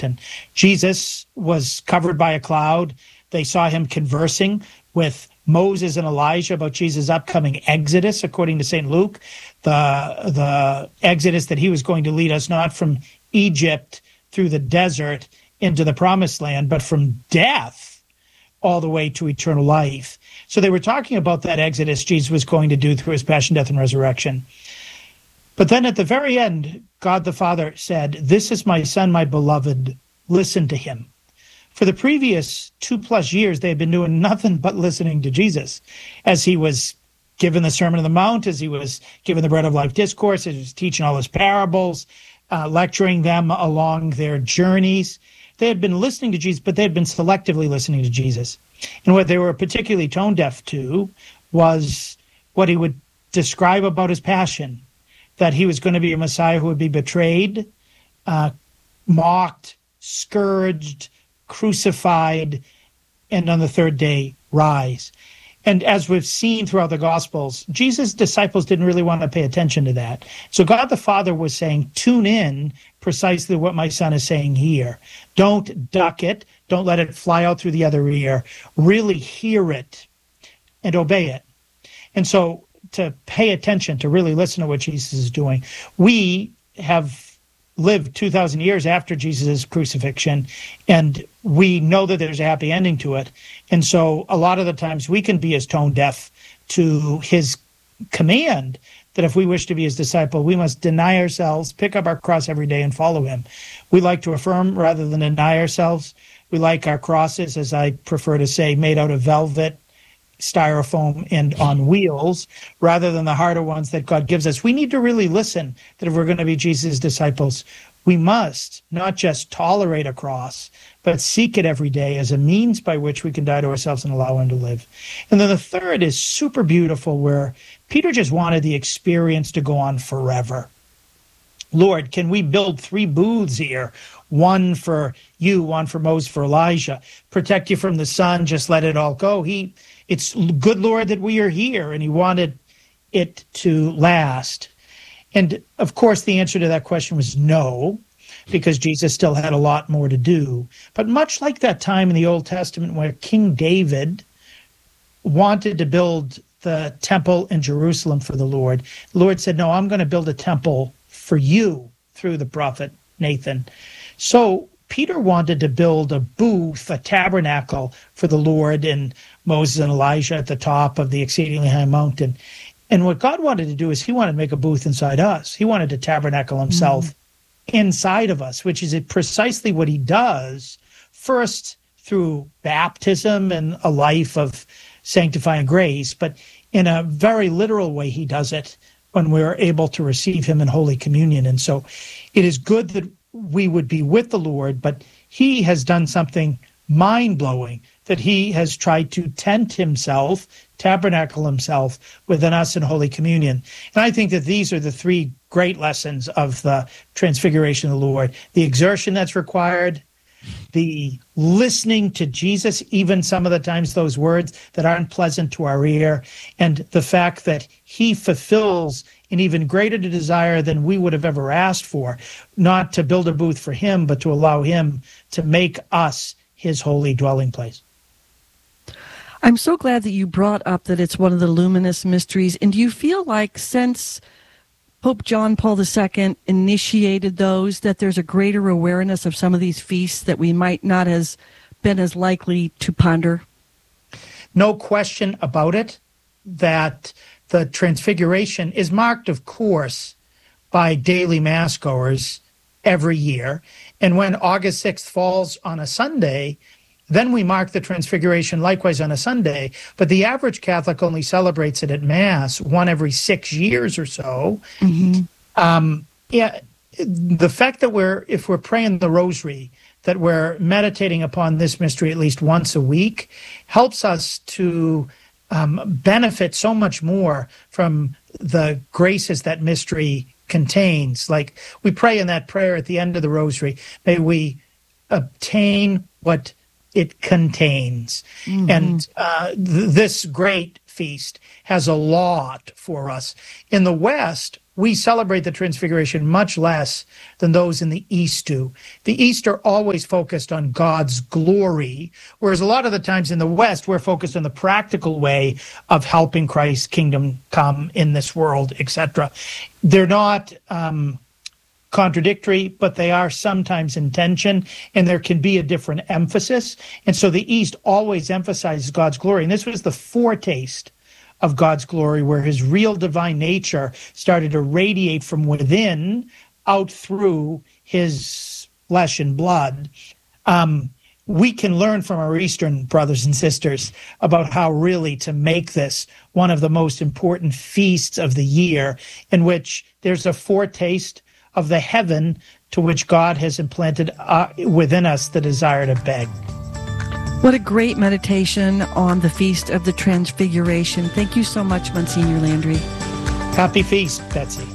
mountain. Jesus was covered by a cloud. They saw him conversing with Moses and Elijah about Jesus' upcoming exodus, according to St. Luke, the exodus that he was going to lead us not from Egypt through the desert into the promised land, but from death all the way to eternal life. So they were talking about that exodus Jesus was going to do through his passion, death, and resurrection. But then at the very end, God the Father said, "This is my Son, my beloved, listen to him." For the previous 2+ years, they had been doing nothing but listening to Jesus as he was given the Sermon on the Mount, as he was given the Bread of Life discourse, as he was teaching all his parables, lecturing them along their journeys. They had been listening to Jesus, but they had been selectively listening to Jesus. And what they were particularly tone deaf to was what he would describe about his passion, that he was going to be a Messiah who would be betrayed, mocked, scourged, crucified, and on the third day rise. And as we've seen throughout the Gospels, Jesus' disciples didn't really want to pay attention to that. So God the Father was saying, tune in precisely what my Son is saying here. Don't duck it. Don't let it fly out through the other ear. Really hear it and obey it. And so to pay attention, to really listen to what Jesus is doing. We have lived 2,000 years after Jesus' crucifixion, and we know that there's a happy ending to it. And so a lot of the times we can be as tone deaf to his command that if we wish to be his disciple, we must deny ourselves, pick up our cross every day, and follow him. We like to affirm rather than deny ourselves. We like our crosses, as I prefer to say, made out of velvet, styrofoam, and on wheels, rather than the harder ones that God gives us. We need to really listen that if we're going to be Jesus' disciples, we must not just tolerate a cross, but seek it every day as a means by which we can die to ourselves and allow him to live. And then the third is super beautiful, where Peter just wanted the experience to go on forever. Lord, can we build 3 booths here? One for you, one for Moses, for Elijah. Protect you from the sun, just let it all go. It's good, Lord, that we are here, and he wanted it to last. And of course, the answer to that question was no, because Jesus still had a lot more to do. But much like that time in the Old Testament where King David wanted to build the temple in Jerusalem for the Lord said, no, I'm going to build a temple for you through the prophet Nathan. So Peter wanted to build a booth, a tabernacle for the Lord and Moses and Elijah at the top of the exceedingly high mountain. And what God wanted to do is he wanted to make a booth inside us. He wanted to tabernacle himself inside of us, which is precisely what he does, first through baptism and a life of sanctifying grace, but in a very literal way he does it when we're able to receive him in Holy Communion. And so it is good that we would be with the Lord, but he has done something mind-blowing, that he has tried to tent himself, tabernacle himself within us in Holy Communion. And I think that these are the 3 great lessons of the Transfiguration of the Lord. The exertion that's required, the listening to Jesus, even some of the times those words that aren't pleasant to our ear, and the fact that he fulfills an even greater desire than we would have ever asked for, not to build a booth for him, but to allow him to make us his holy dwelling place. I'm so glad that you brought up that it's one of the luminous mysteries. And do you feel like since Pope John Paul II initiated those, that there's a greater awareness of some of these feasts that we might not have been as likely to ponder? No question about it, that the Transfiguration is marked, of course, by daily Mass goers every year. And when August 6th falls on a Sunday, then we mark the Transfiguration likewise on a Sunday. But the average Catholic only celebrates it at Mass one every 6 years or so. The fact that if we're praying the Rosary, that we're meditating upon this mystery at least once a week, helps us to benefit so much more from the graces that mystery contains. Like we pray in that prayer at the end of the Rosary, may we obtain what it contains. And this great feast has a lot for us. In the West, we celebrate the Transfiguration much less than those in the East do. The East are always focused on God's glory, whereas a lot of the times in the West, we're focused on the practical way of helping Christ's kingdom come in this world, etc. They're not contradictory, but they are sometimes in tension, and there can be a different emphasis. And so the East always emphasizes God's glory. And this was the foretaste of God's glory, where his real divine nature started to radiate from within out through his flesh and blood. We can learn from our Eastern brothers and sisters about how really to make this one of the most important feasts of the year, in which there's a foretaste of the heaven to which God has implanted within us the desire to beg. What a great meditation on the Feast of the Transfiguration. Thank you so much, Monsignor Landry. Happy feast, Betsy.